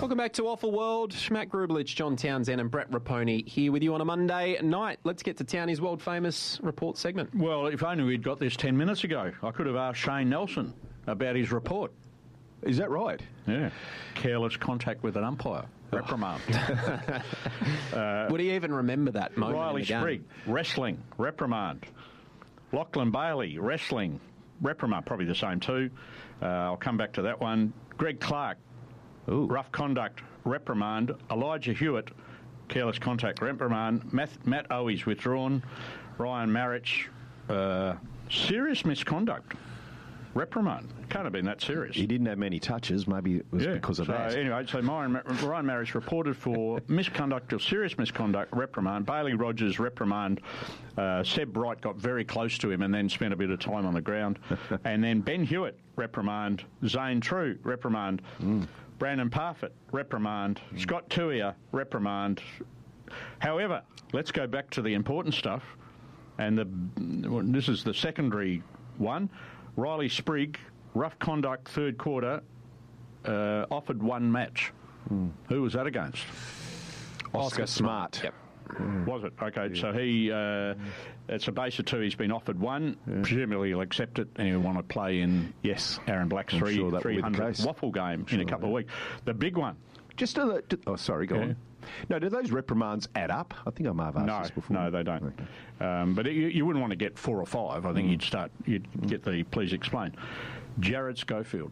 Welcome back to Awful World. Matt Grublich, John Townsend and Brett Raponi here with you on a Monday night. Let's get to Townie's world-famous report segment. Well, if only we'd got this 10 minutes ago. I could have asked Shane Nelson about his report. Is that right? Yeah. Careless contact with an umpire. Reprimand. Would he even remember that moment? Riley Sprigg, wrestling, reprimand. Lachlan Bailey, wrestling, reprimand. Probably the same too. I'll come back to that one. Greg Clark, rough conduct, reprimand. Elijah Hewitt, careless contact, reprimand. Matt Owies, withdrawn. Ryan Marich, serious misconduct, reprimand. Can't have been that serious. He didn't have many touches. Maybe it was because of that. Anyway, so Ryan Marich reported for misconduct or serious misconduct, reprimand. Bailey Rogers, reprimand. Seb Bright got very close to him and then spent a bit of time on the ground. And then Ben Hewitt, reprimand. Zane True, reprimand. Brandon Parfitt, reprimand. Scott Tuia, reprimand. However, let's go back to the important stuff. And this is the secondary one. Riley Sprigg, rough conduct, third quarter, offered one match. Who was that against? Oscar Smart. Yep. Was it? Okay, so he, it's a base of two. He's been offered one. Presumably he'll accept it and he'll want to play in Aaron Black's 300 waffle game in a couple of weeks. The big one. Sorry, go on. No, do those reprimands add up? I think I may have asked this before. No, they don't. Okay. But you wouldn't want to get 4 or 5. I think you'd get the please explain. Jared Schofield.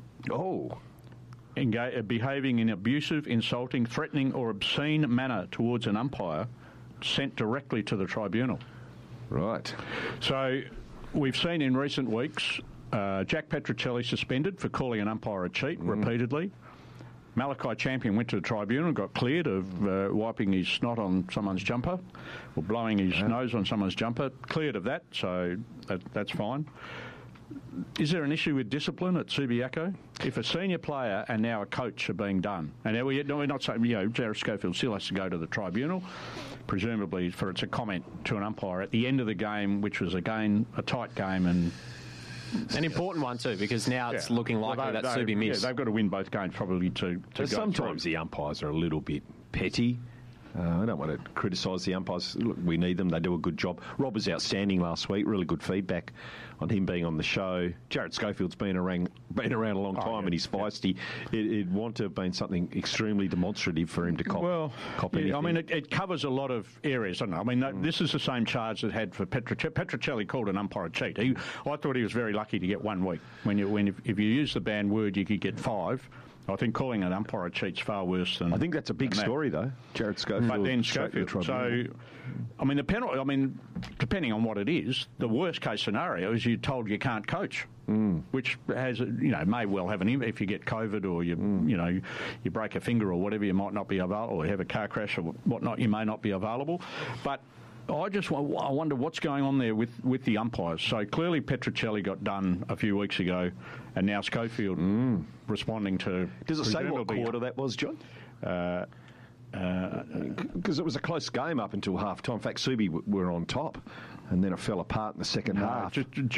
Behaving in abusive, insulting, threatening or obscene manner towards an umpire sent directly to the tribunal. Right. So we've seen in recent weeks Jack Petrocelli suspended for calling an umpire a cheat repeatedly. Malachi Champion went to the tribunal and got cleared of wiping his snot on someone's jumper or blowing his nose on someone's jumper. Cleared of that, so that's fine. Is there an issue with discipline at Subiaco? If a senior player and now a coach are being done, and now we're not saying, Jared Schofield still has to go to the tribunal, presumably it's a comment to an umpire at the end of the game, which was, again, a tight game and an important one too, because now it's looking likely that Subi missed. Yeah, they've got to win both games probably to go sometimes through. The umpires are a little bit petty. I don't want to criticise the umpires. Look, we need them. They do a good job. Rob was outstanding last week. Really good feedback on him being on the show. Jared Schofield's been around a long time and he's feisty. It'd want to have been something extremely demonstrative for him to cop anything. I mean, it covers a lot of areas. I don't know. I mean, this is the same charge that had for Petrocelli. Petrocelli called an umpire a cheat. I thought he was very lucky to get 1 week. If you use the banned word, you could get 5. I think calling an umpire a cheat's far worse than. I think that's a big story, though. Jared Schofield. But then Schofield. So, I mean, the penalty. I mean, depending on what it is, the worst case scenario is you're told you can't coach, which has may well have an impact. If you get COVID or you break a finger or whatever, you might not be available, or you have a car crash or whatnot, you may not be available. But I wonder what's going on there with the umpires. So clearly Petrocelli got done a few weeks ago, and now Schofield responding to. Does it say what quarter that was, John? Because it was a close game up until half time. In fact, Subi were on top, and then it fell apart in the second half.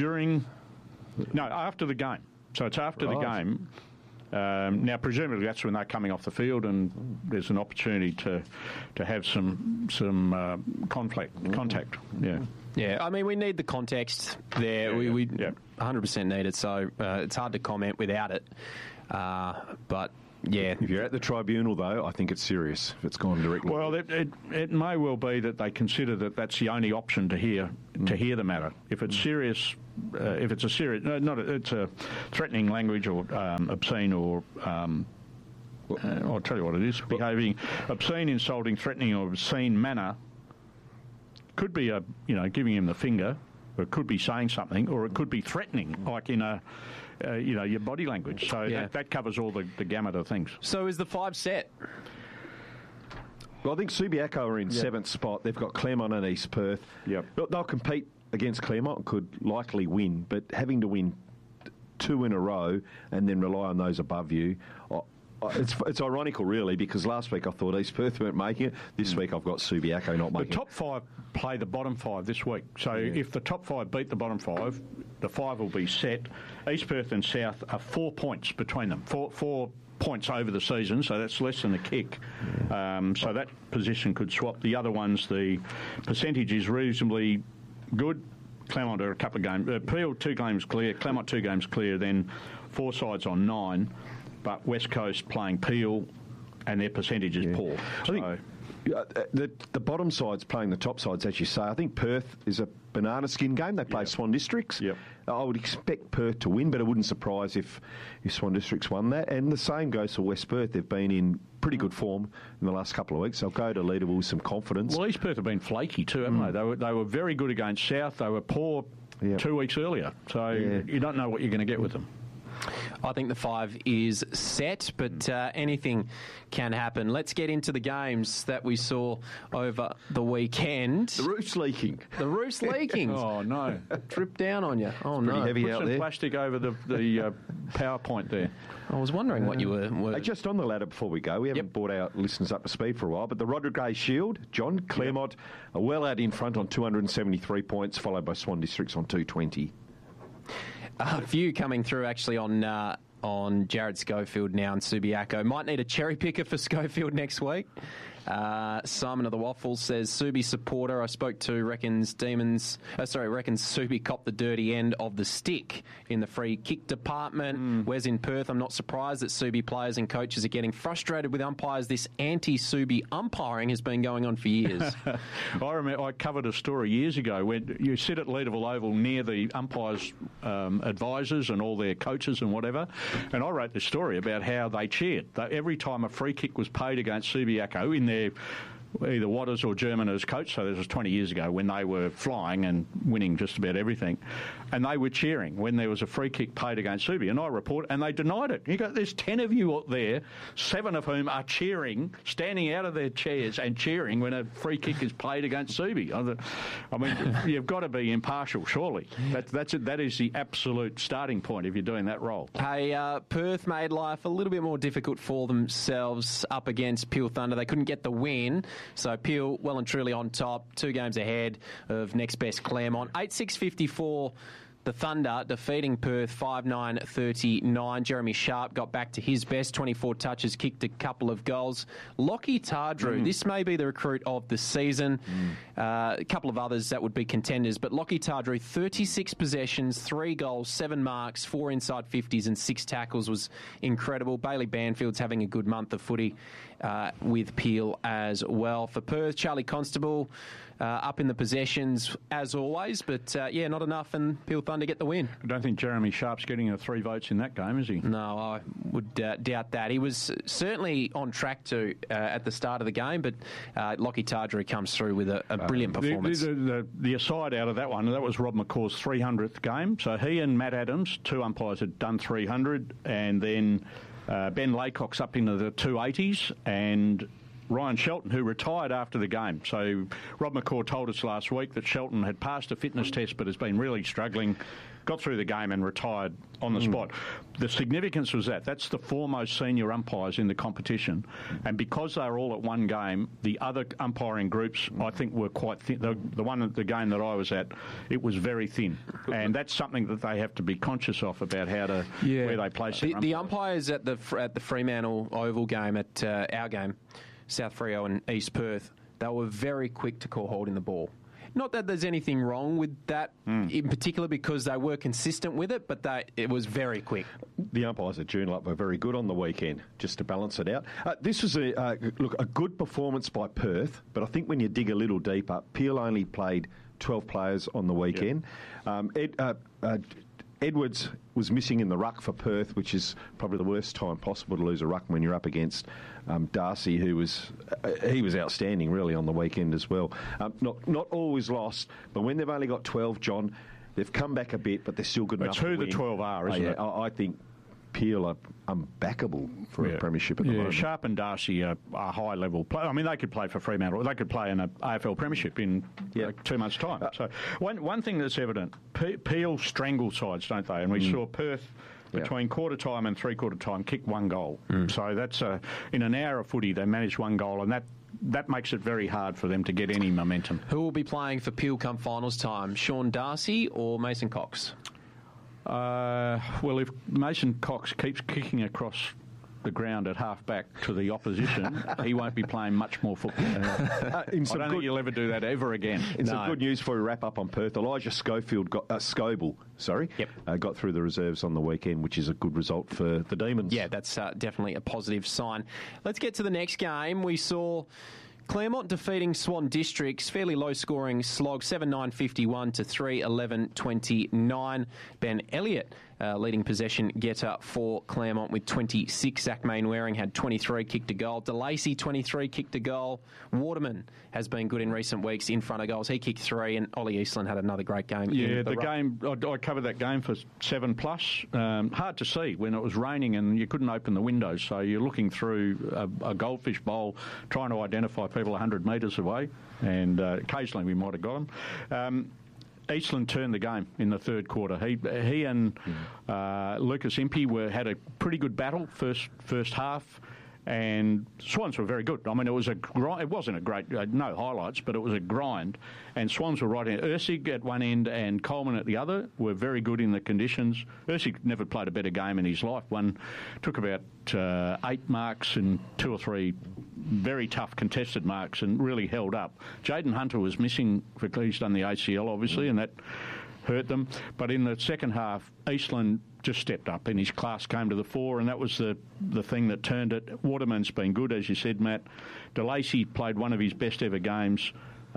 After the game. So it's after the game. Now, presumably that's when they're coming off the field, and there's an opportunity to have some contact. Yeah. Yeah, I mean, we need the context there. We 100% need it, so it's hard to comment without it. But yeah, if you're at the tribunal, though, I think it's serious if it's gone directly. Well, it may well be that they consider that that's the only option to hear the matter. If it's serious, it's a threatening language or obscene or. I'll tell you what it is: behaving obscene, insulting, threatening, or obscene manner. Could be giving him the finger, or it could be saying something, or it could be threatening, like in your body language. So that covers all the gamut of things. So is the 5 set? Well, I think Subiaco are in 7th spot. They've got Claremont and East Perth. Yep. They'll compete against Claremont, could likely win, but having to win 2 in a row and then rely on those above you. It's ironical, really, because last week I thought East Perth weren't making it. This week I've got Subiaco not making it. The top 5 play the bottom 5 this week. So if the top 5 beat the bottom 5, the 5 will be set. East Perth and South are 4 points between them. Four points over the season, so that's less than a kick. So that position could swap. The other ones, the percentage is reasonably good. Claremont are a couple of games. Peel 2 games clear. Claremont 2 games clear. Then Forsyth's on 9, but West Coast playing Peel, and their percentage is poor. I think the bottom side's playing the top sides, as you say. I think Perth is a banana skin game. They play Swan Districts. Yep. I would expect Perth to win, but it wouldn't surprise if Swan Districts won that. And the same goes for West Perth. They've been in pretty good form in the last couple of weeks. They'll go to Leaderville with some confidence. Well, East Perth have been flaky too, haven't they? They were very good against South. They were poor 2 weeks earlier. So you don't know what you're going to get with them. I think the 5 is set, but anything can happen. Let's get into the games that we saw over the weekend. The roof's leaking. The roof's leaking. Oh, no. Drip down on you. Oh, pretty no. heavy Put out some there. plastic over the PowerPoint there. I was wondering what you were... Hey, just on the ladder before we go, we haven't brought our listeners up to speed for a while, but the Rodriguez Shield, John Claremont are well out in front on 273 points, followed by Swan Districts on 220. A few coming through actually on Jared Schofield now and Subiaco. Might need a cherry picker for Schofield next week. Simon of the Waffles says, Subi supporter I spoke to reckons Subi copped the dirty end of the stick in the free kick department. Where's in Perth? I'm not surprised that Subi players and coaches are getting frustrated with umpires. This anti-Subi umpiring has been going on for years. I remember I covered a story years ago when you sit at Leaderville Oval near the umpires' advisors and all their coaches and whatever, and I wrote the story about how they cheered. Every time a free kick was paid against Subiaco in their either Waters or German as coach, so this was 20 years ago when they were flying and winning just about everything, and they were cheering when there was a free kick paid against Subi, and I report, and they denied it. You go, there's 10 of you out there, 7 of whom are cheering, standing out of their chairs and cheering when a free kick is played against Subi. I mean, you've got to be impartial, surely. That is the absolute starting point if you're doing that role. Hey, Perth made life a little bit more difficult for themselves up against Peel Thunder. They couldn't get the win. So Peel well and truly on top, 2 games ahead of next best Claremont. 8-6-54, the Thunder defeating Perth 5-9-39. Jeremy Sharp got back to his best, 24 touches, kicked a couple of goals. Lockie Tardrew, this may be the recruit of the season. A couple of others that would be contenders, but Lockie Tardrew, 36 possessions, 3 goals, 7 marks, 4 inside 50s and 6 tackles was incredible. Bailey Banfield's having a good month of footy with Peel as well. For Perth, Charlie Constable up in the possessions as always, but not enough, and Peel Thunder get the win. I don't think Jeremy Sharp's getting 3 votes in that game, is he? No, I would doubt that. He was certainly on track to at the start of the game, but Lockie Tardrew comes through with a brilliant performance. The aside out of that one, that was Rob McCaw's 300th game. So he and Matt Adams, 2 umpires, had done 300, and then Ben Laycock's up into the 280s, and Ryan Shelton, who retired after the game. So Rob McCaw told us last week that Shelton had passed a fitness test but has been really struggling, got through the game and retired on the spot. The significance was that's the 4 most senior umpires in the competition, and because they were all at one game, the other umpiring groups I think were quite thin. The one at the game that I was at, it was very thin, and that's something that they have to be conscious of about how to where they place the umpires at the Fremantle Oval game, at our game, South Freo and East Perth, they were very quick to call holding the ball. Not that there's anything wrong with that in particular, because they were consistent with it, but it was very quick. The umpires at Joondalup were very good on the weekend, just to balance it out. This was a good performance by Perth, but I think when you dig a little deeper, Peel only played 12 players on the weekend. Edwards was missing in the ruck for Perth, which is probably the worst time possible to lose a ruck when you're up against Darcy, who was outstanding really on the weekend as well. Not always lost, but when they've only got 12, John, they've come back a bit, but they're still good enough to win. It's who the 12 are, isn't it? I think Peel are unbackable for a premiership at the moment. Sharp and Darcy are high-level players. I mean, they could play for Fremantle. They could play in an AFL premiership in 2 months' time. So one thing that's evident, Peel strangle sides, don't they? And we saw Perth between quarter time and three-quarter time kick 1 goal. So that's in an hour of footy, they managed 1 goal, and that makes it very hard for them to get any momentum. Who will be playing for Peel come finals time, Sean Darcy or Mason Cox? Well, if Mason Cox keeps kicking across the ground at half-back to the opposition, he won't be playing much more football. I don't think you'll ever do that ever again. Some good news for a wrap-up on Perth. Elijah Schofield Scoble got through the reserves on the weekend, which is a good result for the Demons. Yeah, that's definitely a positive sign. Let's get to the next game. We saw Claremont defeating Swan Districts, fairly low-scoring slog, 7-9-51 to 3-11-29. Ben Elliott, leading possession getter for Claremont with 26. Zach Mainwaring had 23, kicked a goal. DeLacy, 23, kicked a goal. Waterman has been good in recent weeks in front of goals. He kicked 3, and Ollie Eastland had another great game. Yeah, the game, I covered that game for 7+. Hard to see when it was raining and you couldn't open the windows, so you're looking through a goldfish bowl trying to identify people 100 metres away, and occasionally we might have got them. Eastland turned the game in the third quarter. He and Lucas Impey had a pretty good battle first half, and Swans were very good. I mean, it was a grind. It wasn't a great, no highlights, but it was a grind. And Swans were right in. Ursig at one end and Coleman at the other were very good in the conditions. Ursig never played a better game in his life. Took about 8 marks and 2 or 3 very tough contested marks and really held up. Jaden Hunter was missing. He's done the ACL, obviously, and that hurt them. But in the second half, Eastland just stepped up and his class came to the fore, and that was the thing that turned it. Waterman's been good, as you said, Matt. DeLacy played one of his best ever games.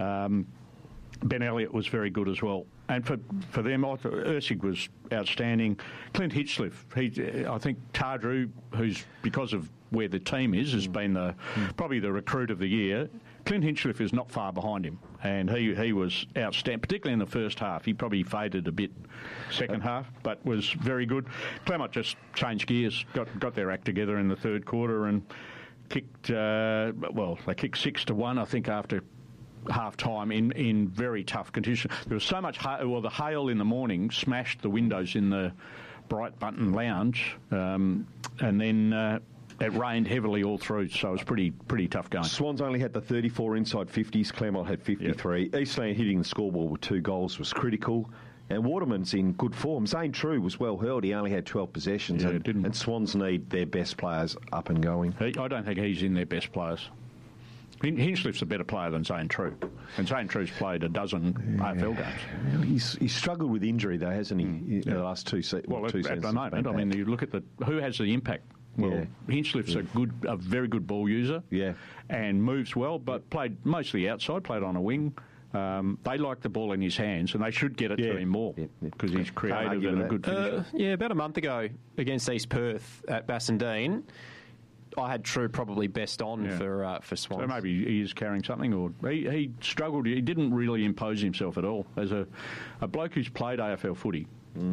Ben Elliott was very good as well. And for them, I thought Ursig was outstanding. Clint Hitchcliffe, I think Tardru, who's, because of where the team is, has been probably the recruit of the year. Clint Hinchcliffe is not far behind him, and he was outstanding, particularly in the first half. He probably faded a bit second half, but was very good. Claremont just changed gears, got their act together in the third quarter and kicked, they kicked 6-1, I think, after half-time in very tough conditions. There was so much the hail in the morning smashed the windows in the Bright Button Lounge, and then it rained heavily all through, so it was pretty tough going. Swans only had the 34 inside 50s. Claremont had 53. Yep. Eastland hitting the scoreboard with 2 goals was critical. And Waterman's in good form. Zane True was well hurled. He only had 12 possessions. And Swans need their best players up and going. I don't think he's in their best players. Hinchcliffe's a better player than Zane True. And Zane True's played a dozen AFL games. He's struggled with injury, though, hasn't he, in the last 2 seasons? Well, at the moment, I mean, you look at who has the impact. Well, Hinchcliffe's a very good ball user, and moves well, but played mostly outside, played on a wing. They like the ball in his hands, and they should get it to him more because he's creative and a good finisher. About a month ago against East Perth at Bassendean, I had True probably best on for Swans. So maybe he is carrying something, or he struggled. He didn't really impose himself at all as a bloke who's played AFL footy.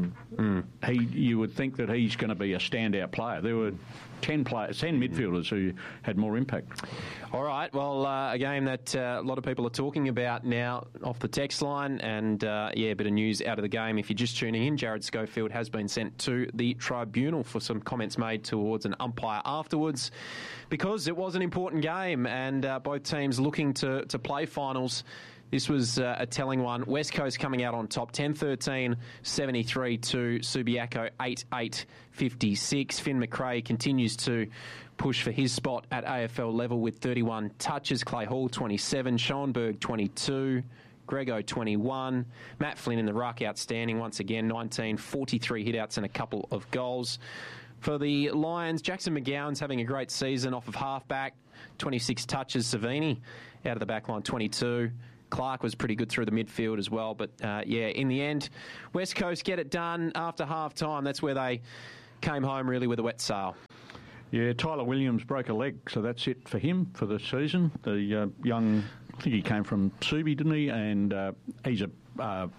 You would think that he's going to be a standout player. There were 10 midfielders who had more impact. All right, well, a game that a lot of people are talking about now off the text line, and a bit of news out of the game. If you're just tuning in, Jared Schofield has been sent to the tribunal for some comments made towards an umpire afterwards, because it was an important game, and both teams looking to play finals. This was a telling one. West Coast coming out on top, 10-13, 73 to Subiaco, 8-8, 56. Finn McRae continues to push for his spot at AFL level with 31 touches. Clay Hall, 27. Schoenberg, 22. Grego, 21. Matt Flynn in the ruck, outstanding once again, 19, 43 hitouts and a couple of goals. For the Lions, Jackson McGowan's having a great season off of halfback, 26 touches. Savini out of the back line, 22. Clark was pretty good through the midfield as well. But, in the end, West Coast get it done after half-time. That's where they came home, really, with a wet sail. Yeah, Tyler Williams broke a leg, so that's it for him for the season. The young, I think he came from Subi, didn't he? And he's a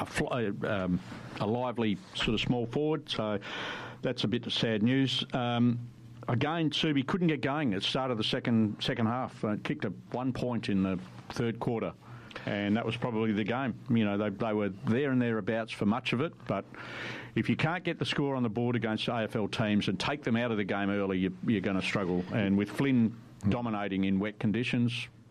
lively sort of small forward, so that's a bit of sad news. Again, Subi couldn't get going at the start of the second half. Kicked 1 point in the third quarter. And that was probably the game. You know, they were there and thereabouts for much of it, but if you can't get the score on the board against AFL teams and take them out of the game early, you're going to struggle. And with Flynn dominating in wet conditions,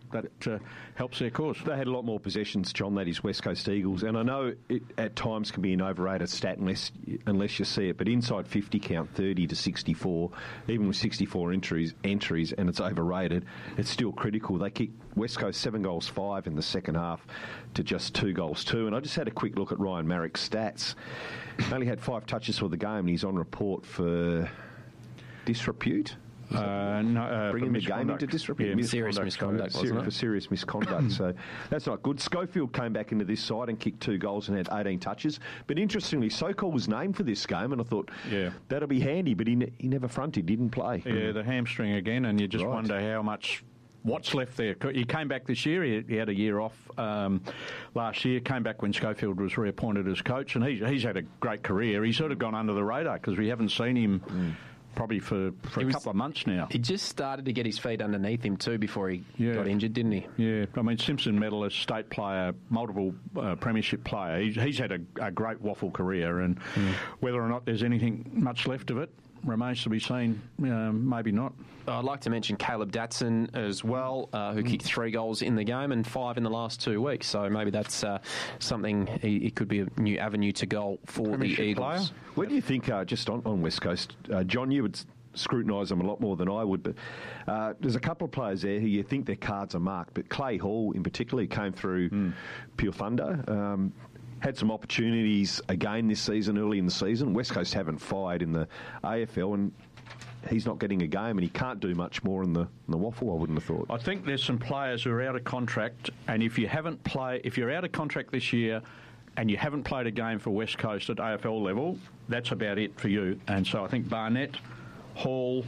that helps their cause. They had a lot more possessions, John, that is West Coast Eagles. And I know it at times can be an overrated stat unless you see it, but inside 50 count 30 to 64, even with 64 entries, and it's overrated, it's still critical. They kicked West Coast 7 goals 5 in the second half to just 2 goals 2. And I just had a quick look at Ryan Marrick's stats. He only had 5 touches for the game, and he's on report for disrepute. Bringing the game into disrepute. Yeah, serious misconduct, wasn't it? For serious misconduct. So that's not good. Schofield came back into this side and kicked 2 goals and had 18 touches. But interestingly, Sokol was named for this game, and I thought that'll be handy, but he never fronted, didn't play. Yeah, the hamstring again, and you just wonder how much... What's left there? He came back this year. He had a year off last year. Came back when Schofield was reappointed as coach, and he's had a great career. He's sort of gone under the radar because we haven't seen him probably for a couple of months now. He just started to get his feet underneath him too before he got injured, didn't he? Yeah, I mean, Simpson medalist, state player, multiple premiership player. He's had a great waffle career, and whether or not there's anything much left of it remains to be seen. Maybe not. I'd like to mention Caleb Datson as well, who kicked 3 goals in the game and 5 in the last 2 weeks. So maybe that's something. It could be a new avenue to goal for the Eagles. Player. Where do you think, just on West Coast, John, you would scrutinise them a lot more than I would, but there's a couple of players there who you think their cards are marked, but Clay Hall in particular, he came through Pure Thunder. Had some opportunities again this season, early in the season. West Coast haven't fired in the AFL, and he's not getting a game, and he can't do much more in the waffle, I wouldn't have thought. I think there's some players who are out of contract, and if you're out of contract this year and you haven't played a game for West Coast at AFL level, that's about it for you. And so I think Barnett, Hall,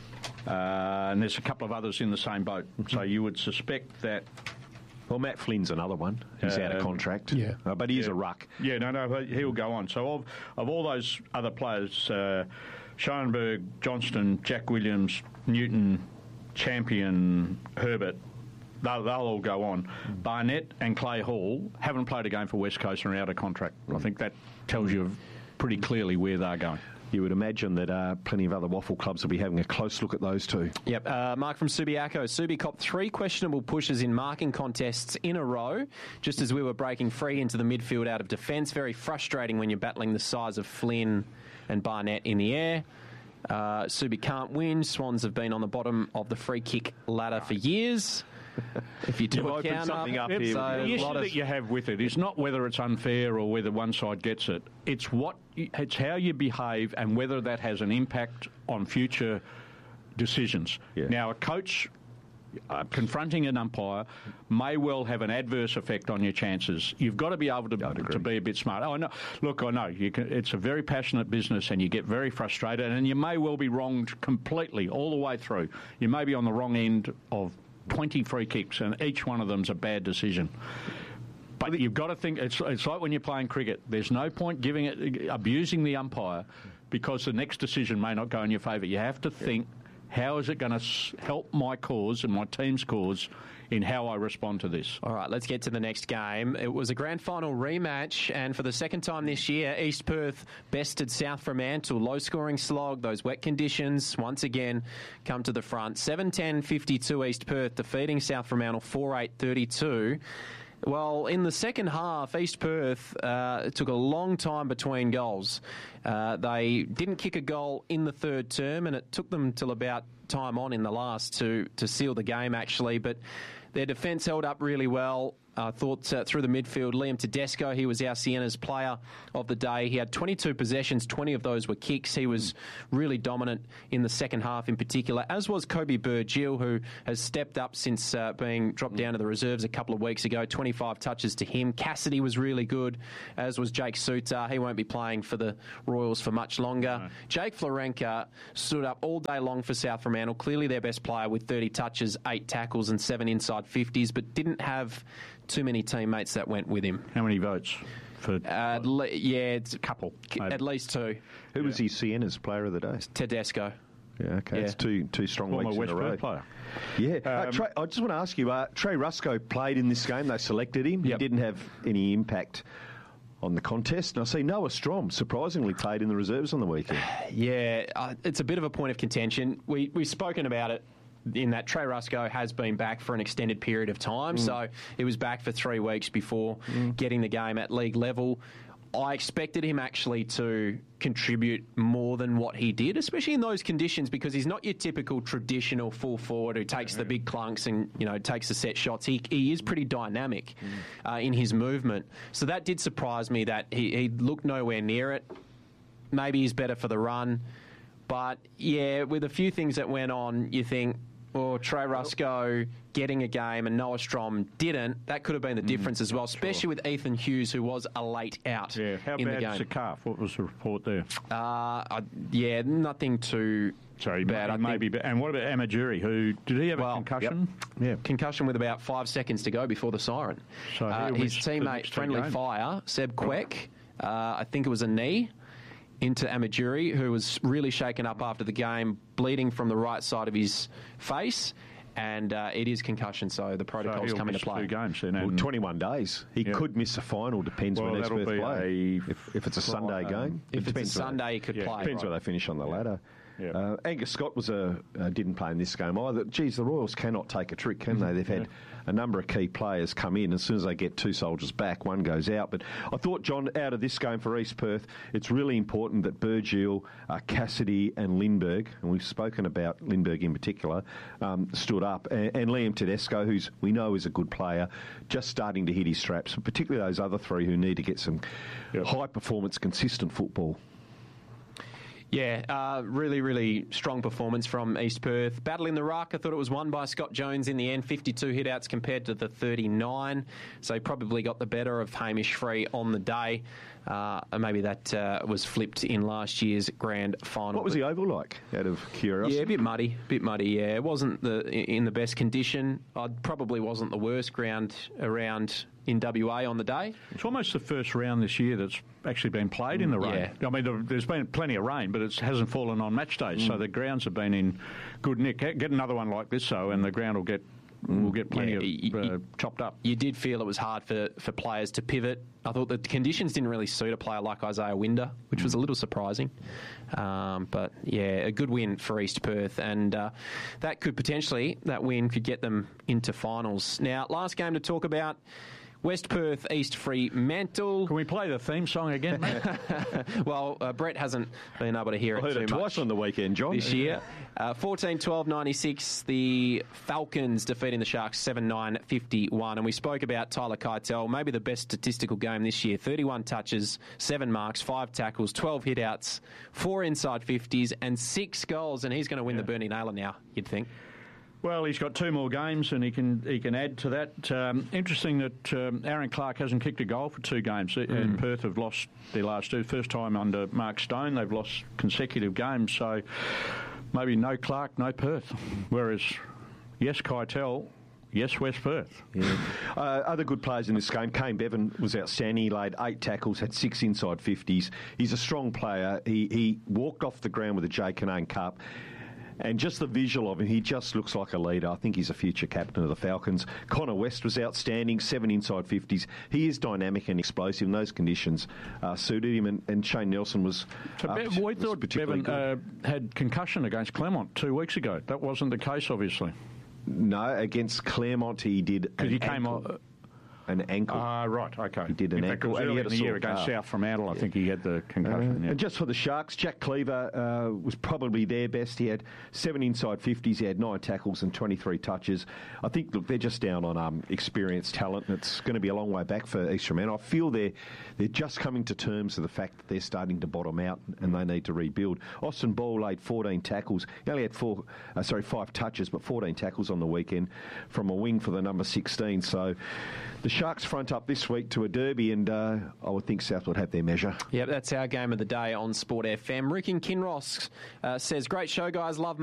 and there's a couple of others in the same boat. So you would suspect that... Well, Matt Flynn's another one. He's out of contract. Yeah. But he is a ruck. Yeah, no, he'll go on. So of all those other players, Schoenberg, Johnston, Jack Williams, Newton, Champion, Herbert, they'll all go on. Barnett and Clay Hall haven't played a game for West Coast and are out of contract. I think that tells you pretty clearly where they're going. You would imagine that plenty of other waffle clubs will be having a close look at those two. Yep. Mark from Subiaco. Subi copped 3 questionable pushes in marking contests in a row, just as we were breaking free into the midfield out of defence. Very frustrating when you're battling the size of Flynn and Barnett in the air. Subi can't win. Swans have been on the bottom of the free kick ladder for years. If you do a count up here, the issue that you have with it is not whether it's unfair or whether one side gets it. It's how you behave and whether that has an impact on future decisions. Yeah. Now, a coach confronting an umpire may well have an adverse effect on your chances. You've got to be able to be a bit smart. I know. Look, I know it's a very passionate business, and you get very frustrated, and you may well be wronged completely all the way through. You may be on the wrong end of 20 free kicks, and each one of them's a bad decision. But you've got to think, it's like when you're playing cricket. There's no point abusing the umpire because the next decision may not go in your favour. You have to think, how is it going to help my cause and my team's cause in how I respond to this? All right, let's get to the next game. It was a grand final rematch, and for the second time this year, East Perth bested South Fremantle. Low-scoring slog, those wet conditions, once again, come to the front. 7-10-52 East Perth, defeating South Fremantle 4-8-32. Well, in the second half, East Perth took a long time between goals. They didn't kick a goal in the third term, and it took them till about time on in the last to seal the game, actually. But their defence held up really well. I thought through the midfield, Liam Tedesco, he was our Siena's player of the day. He had 22 possessions, 20 of those were kicks. He was really dominant in the second half in particular, as was Kobe Burgill, who has stepped up since being dropped down to the reserves a couple of weeks ago. 25 touches to him. Cassidy was really good, as was Jake Suter. He won't be playing for the Royals for much longer. No. Jake Florenka stood up all day long for South Fremantle, clearly their best player with 30 touches, 8 tackles and 7 inside 50s, but didn't have too many teammates that went with him. How many votes? It's a couple. Maybe. At least 2. Who was he Siena's player of the day? Tedesco. Yeah, okay. It's two strong weeks in a row. Player. Yeah. Trey, I just want to ask you, Trey Rusco played in this game. They selected him. Yep. He didn't have any impact on the contest. And I see Noah Strom surprisingly played in the reserves on the weekend. Yeah, it's a bit of a point of contention. We've spoken about it in that Trey Rusco has been back for an extended period of time, so he was back for 3 weeks before getting the game at league level. I expected him actually to contribute more than what he did, especially in those conditions, because he's not your typical traditional full forward who takes the big clunks and takes the set shots. He is pretty dynamic in his movement. So that did surprise me that he looked nowhere near it. Maybe he's better for the run. But, yeah, with a few things that went on, you think, Trey Rusco getting a game and Noah Strom didn't, that could have been the difference as well, especially with Ethan Hughes, who was a late out in the game. How bad's the calf? What was the report there? Nothing too bad. Maybe. And what about Amajuri? Did he have a concussion? Yep. Yeah, concussion with about 5 seconds to go before the siren. So his teammate, friendly fire, Seb Quek, I think it was a knee into Amajuri, who was really shaken up after the game, bleeding from the right side of his face, and it is concussion, so the protocol's come into play. 2 games then. Well, 21 days. He could miss a final, depends when East Perth play. If it's a Sunday game. If it's a Sunday, he could play. Depends where they finish on the ladder. Yeah. Angus Scott didn't play in this game either. Geez, the Royals cannot take a trick, can they? They've had a number of key players come in. As soon as they get 2 soldiers back, one goes out. But I thought, John, out of this game for East Perth, it's really important that Burgeel, Cassidy and Lindbergh, and we've spoken about Lindbergh in particular, stood up. And Liam Tedesco, who's we know is a good player, just starting to hit his straps, particularly those other 3 who need to get some high-performance, consistent football. Yeah, really, really strong performance from East Perth. Battle in the ruck, I thought it was won by Scott Jones in the end, 52 hitouts compared to the 39. So he probably got the better of Hamish Free on the day. And maybe that was flipped in last year's grand final. What was the oval like, out of curiosity? Yeah, a bit muddy, yeah. It wasn't in the best condition. Probably wasn't the worst ground around in WA on the day. It's almost the first round this year that's actually been played in the rain. Yeah. I mean, there's been plenty of rain, but it hasn't fallen on match days, so the grounds have been in good nick. Get another one like this, and the ground will get plenty of chopped up. You did feel it was hard for players to pivot. I thought the conditions didn't really suit a player like Isaiah Winder, which was a little surprising. But, yeah, a good win for East Perth, and that win could get them into finals. Now, last game to talk about, West Perth, East Fremantle. Can we play the theme song again, mate? Well, Brett hasn't been able to hear it too much. I heard it twice on the weekend, John. This year. 14-12-96, the Falcons defeating the Sharks 7-9-51. And we spoke about Tyler Keitel, maybe the best statistical game this year. 31 touches, 7 marks, 5 tackles, 12 hitouts, 4 inside 50s, and 6 goals. And he's going to win the Bernie Naylor now, you'd think. Well, he's got 2 more games, and he can add to that. Interesting that Aaron Clark hasn't kicked a goal for 2 games. And Perth have lost their last 2. First time under Mark Stone, they've lost consecutive games. So maybe no Clark, no Perth. Whereas, yes, Keitel, yes, West Perth. Yeah. Other good players in this game. Kane Bevan was outstanding. He laid 8 tackles, had 6 inside 50s. He's a strong player. He walked off the ground with a J. Canaan Cup. And just the visual of him, he just looks like a leader. I think he's a future captain of the Falcons. Connor West was outstanding, 7 inside 50s. He is dynamic and explosive, and those conditions suited him. And Shane Nelson was we thought Bevan had concussion against Claremont 2 weeks ago. That wasn't the case, obviously. No, against Claremont he did. Because he came on an ankle. Right, okay. He did an ankle. And he had a year against South Fremantle, I think he had the concussion. And just for the Sharks, Jack Cleaver was probably their best. He had 7 inside 50s, he had 9 tackles and 23 touches. I think, look, they're just down on experienced talent, and it's going to be a long way back for East Fremantle. I feel they're just coming to terms with the fact that they're starting to bottom out and they need to rebuild. Austin Ball laid 14 tackles. He only had 5 touches, but 14 tackles on the weekend from a wing for the number 16. So the Sharks front up this week to a derby, and I would think South would have their measure. Yep, that's our game of the day on Sport FM. Rick in Kinross says, great show, guys. Love